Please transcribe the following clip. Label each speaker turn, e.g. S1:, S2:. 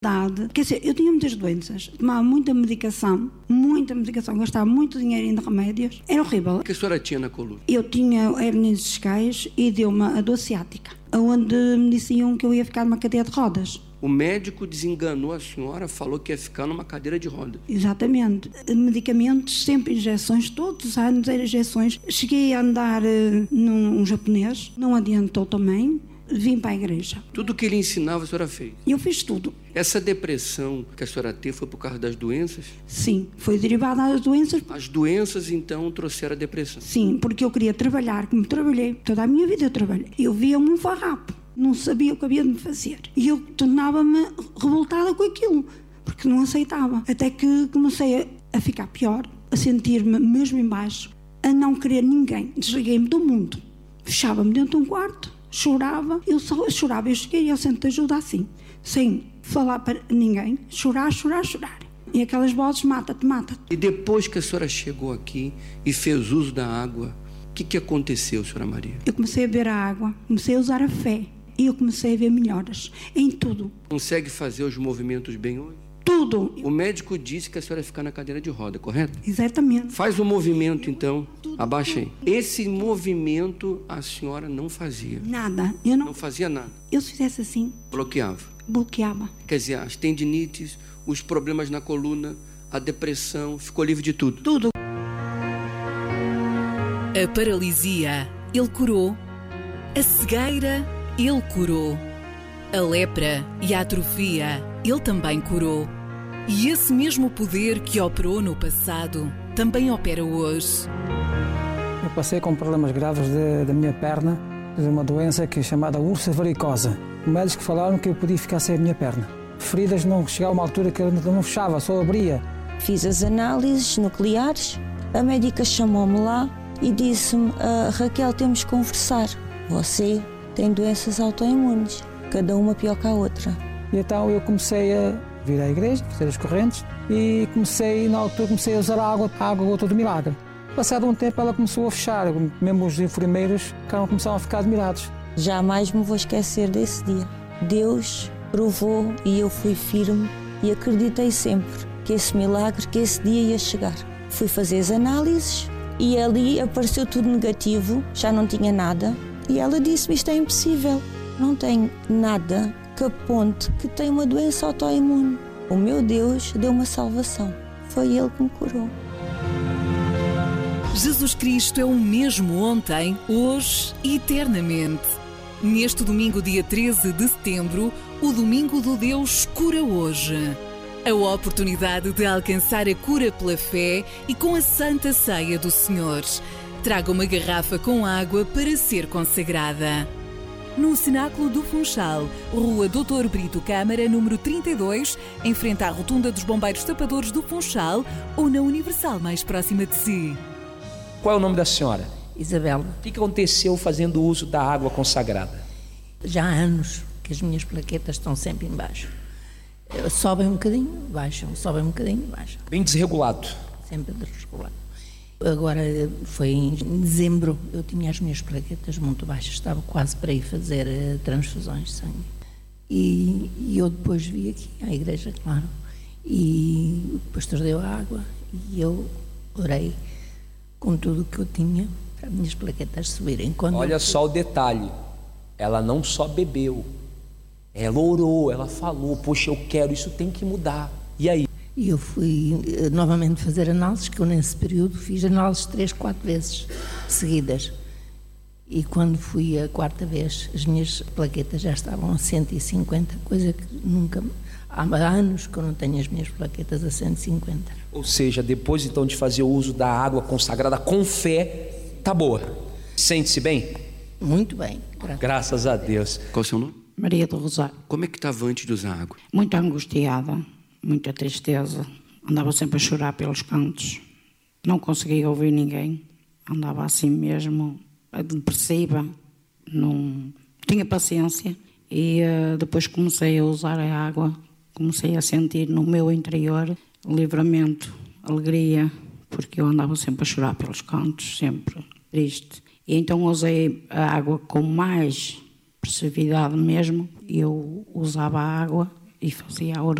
S1: Quer dizer, eu tinha muitas doenças, tomava muita medicação, gastava muito dinheiro em remédios, era horrível.
S2: O que a senhora tinha na coluna?
S1: Eu tinha hérnias discais e deu-me a dor ciática, onde me diziam que eu ia ficar numa cadeira de rodas.
S2: O médico desenganou a senhora, falou que ia ficar numa cadeira de rodas.
S1: Exatamente. Medicamentos, sempre injeções, todos os anos eram injeções. Cheguei a andar num japonês, não adiantou também. Vim para a igreja.
S2: Tudo que ele ensinava a senhora fez?
S1: Eu fiz tudo.
S2: Essa depressão que a senhora teve foi por causa das doenças?
S1: Sim, foi derivada das doenças.
S2: As doenças, então, trouxeram a depressão?
S1: Sim, porque eu queria trabalhar, como trabalhei. Toda a minha vida eu trabalhei. Eu via-me um farrapo, não sabia o que havia de me fazer. E eu tornava-me revoltada com aquilo, porque não aceitava. Até que comecei a ficar pior, a sentir-me mesmo em baixo, a não querer ninguém. Desliguei-me do mundo. Fechava-me dentro de um quarto. Chorava, eu só chorava, eu cheguei ao centro de ajuda assim, sem falar para ninguém, chorar. E aquelas vozes, mata-te.
S2: E depois que a senhora chegou aqui e fez uso da água, o que aconteceu, senhora Maria?
S1: Eu comecei a beber a água, comecei a usar a fé e eu comecei a ver melhoras em tudo.
S2: Consegue fazer os movimentos bem hoje?
S1: Tudo.
S2: O médico disse que a senhora ia ficar na cadeira de roda, correto?
S1: Exatamente.
S2: Faz o movimento, então. Abaixa aí. Esse movimento a senhora não fazia?
S1: Nada. Eu não
S2: fazia nada?
S1: Eu se fizesse assim... Bloqueava.
S2: Quer dizer, as tendinites, os problemas na coluna, a depressão, ficou livre de tudo?
S1: Tudo.
S3: A paralisia, ele curou. A cegueira, ele curou. A lepra e a atrofia, ele também curou. E esse mesmo poder que operou no passado, também opera hoje.
S4: Eu passei com problemas graves da minha perna, de uma doença que é chamada úlcera varicosa. Os médicos falaram que eu podia ficar sem a minha perna. Feridas não chegavam a uma altura que eu não fechava, só abria.
S5: Fiz as análises nucleares, a médica chamou-me lá e disse-me: Raquel, temos que conversar. Você tem doenças autoimunes. Cada uma pior que a outra.
S4: E então eu comecei a vir à igreja, fazer as correntes e na altura comecei a usar a água gota do milagre. Passado um tempo ela começou a fechar, mesmo os enfermeiros começaram a ficar admirados.
S5: Jamais me vou esquecer desse dia. Deus provou e eu fui firme e acreditei sempre que esse milagre, que esse dia ia chegar. Fui fazer as análises e ali apareceu tudo negativo, já não tinha nada. E ela disse-me: isto é impossível. Não tenho nada que aponte que tenho uma doença autoimune. O meu Deus deu uma salvação. Foi Ele que me curou.
S3: Jesus Cristo é o mesmo ontem, hoje e eternamente. Neste domingo, dia 13 de setembro, o Domingo do Deus Cura Hoje. A oportunidade de alcançar a cura pela fé e com a Santa Ceia do Senhor. Traga uma garrafa com água para ser consagrada. No Cenáculo do Funchal, Rua Doutor Brito Câmara, número 32, em frente à Rotunda dos Bombeiros Tapadores do Funchal ou na Universal mais próxima de si.
S6: Qual é o nome da senhora?
S7: Isabela.
S6: O que aconteceu fazendo uso da água consagrada?
S7: Já há anos que as minhas plaquetas estão sempre em baixo. Sobem um bocadinho, baixam, sobem um bocadinho, baixam.
S6: Bem desregulado.
S7: Sempre desregulado. Agora foi em dezembro, eu tinha as minhas plaquetas muito baixas, estava quase para ir fazer transfusões de sangue. E eu depois vi aqui à igreja, claro, e o pastor deu a água e eu orei com tudo o que eu tinha para as minhas plaquetas subirem.
S6: Olha só o detalhe, ela não só bebeu, ela orou, ela falou: poxa, eu quero, isso tem que mudar. E aí?
S7: E eu fui novamente fazer análises, que eu nesse período fiz análises 3, 4 vezes seguidas. E quando fui a quarta vez, as minhas plaquetas já estavam a 150, coisa que nunca... Há anos que eu não tenho as minhas plaquetas a 150.
S6: Ou seja, depois então de fazer o uso da água consagrada com fé, tá boa. Sente-se bem?
S7: Muito bem.
S6: Graças a Deus.
S2: Qual é o seu nome?
S1: Maria do Rosário.
S2: Como é que estava antes de usar água?
S1: Muito angustiada, muita tristeza. Andava sempre a chorar pelos cantos. Não conseguia ouvir ninguém. Andava assim mesmo, depressiva. Não tinha paciência. E depois comecei a usar a água. Comecei a sentir no meu interior livramento, alegria, porque eu andava sempre a chorar pelos cantos, sempre triste. E então usei a água com mais perseveridade mesmo. Eu usava a água e fazia a